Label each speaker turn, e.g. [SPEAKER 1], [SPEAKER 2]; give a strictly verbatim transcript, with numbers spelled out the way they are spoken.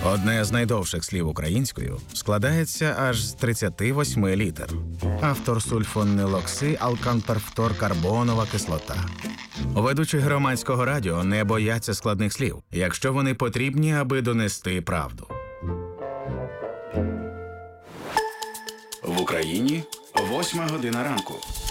[SPEAKER 1] Одне з найдовших слів українською складається аж з тридцяти восьми літер. Автор сульфонилокси алканперфторкарбонова кислота. Ведучі громадського радіо не бояться складних слів, якщо вони потрібні, аби донести правду. В Україні восьма година ранку.